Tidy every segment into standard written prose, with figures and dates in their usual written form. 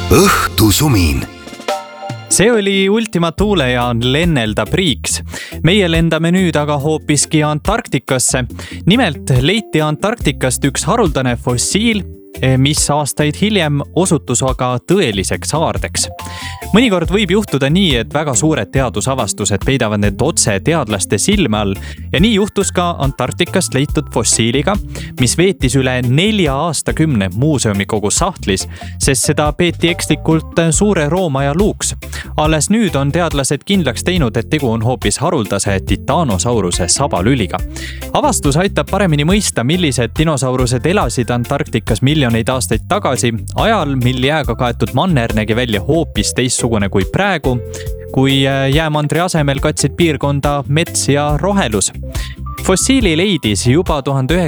õhtusumin. See oli Ultima Thule ja Lennelda Priiks. Meie lendame nüüd aga hoopiski Antarktikasse. Nimelt leiti Antarktikast üks haruldane fossiil, mis aastaid hiljem osutus aga tõeliseks aardeks. Mõnikord võib juhtuda nii, et väga suured teadusavastused peidavad need otse teadlaste silme all ja nii juhtus ka Antarktikast leitud fossiiliga, mis veetis üle 4 aastakümne muuseumikogu sahtlis, sest seda peeti ekslikult suure roomaja luuks. Alles nüüd on teadlased kindlaks teinud, et tegu on hoopis haruldase Titanosauruse sabalüliga. Avastus aitab paremini mõista, millised dinosaurused elasid Antarktikas miljoneid aastaid tagasi, ajal, mil jääga kaetud manner nägi välja hoopis teistsugune kui praegu, kui jäämandri asemel katsid piirkonda mets ja rohelus. Fossiili leidis juba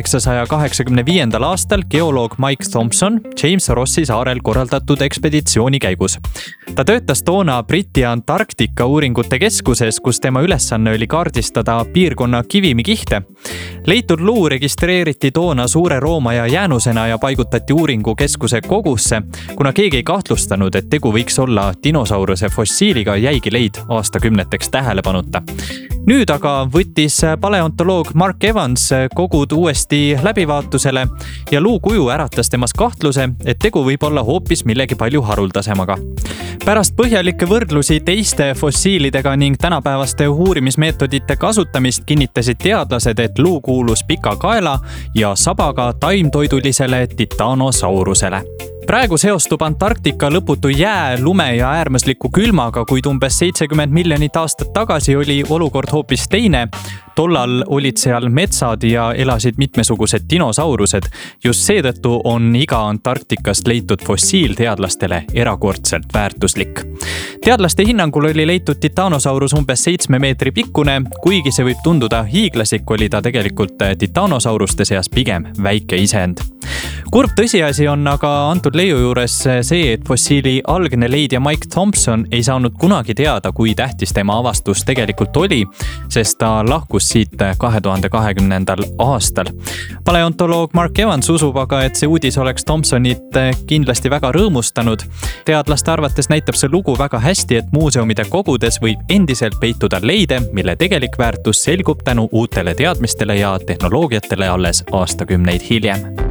1985. aastal geoloog Mike Thompson James Rossi saarel korraldatud ekspeditsiooni käigus. Ta töötas toona Briti Antarktika uuringute keskuses, kus tema ülesanne oli kaardistada piirkonna kivimikihte. Leitud luu registreeriti toona suure roomaja jäänusena ja paigutati uuringukeskuse kogusse, kuna keegi ei kahtlustanud, et tegu võiks olla dinosauruse fossiiliga, jäigi leid aastakümneteks tähelepanuta. Nüüd aga võttis paleontoloog Mark Evans kogud uuesti läbivaatusele ja luu kuju äratas temas kahtluse, et tegu võib olla hoopis millegi palju haruldasemaga. Pärast põhjalikke võrdlusi teiste fossiilidega ning tänapäevaste uurimismeetodite kasutamist kinnitasid teadlased, et luu kuulus pika kaela ja sabaga taimtoidulisele Titanosaurusele. Praegu seostub Antarktika lõputu jää, lume ja äärmusliku külmaga, kuid umbes 70 miljonit aastat tagasi oli olukord hoopis teine. Tollal olid seal metsad ja elasid mitmesugused dinosaurused. Just seetõttu on iga Antarktikast leitud fossiil teadlastele erakordselt väärtuslik. Teadlaste hinnangul oli leitud Titanosaurus umbes 7 meetri pikkune, kuigi see võib tunduda hiiglaslik, oli ta tegelikult titanosauruste seas pigem väike isend. Kurb tõsiasi on aga antud leiu juures see, et fossiili algne leidja Mike Thompson ei saanud kunagi teada, kui tähtis tema avastus tegelikult oli, sest ta lahkus siit 2020. aastal. Paleontoloog Mark Evans usub aga, et see uudis oleks Thompsonit kindlasti väga rõõmustanud. Teadlaste arvates näitab see lugu väga hästi, et muuseumide kogudes võib endiselt peituda leide, mille tegelik väärtus selgub tänu uutele teadmistele ja tehnoloogiatele alles aastakümneid hiljem.